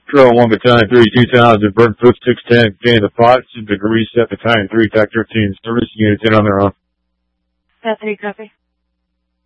Trail 1 Battalion 32,000, Burnfoot 610, containing the pots, degrees set Battalion 3, TAC 13, service units in on their own. Path 3, copy.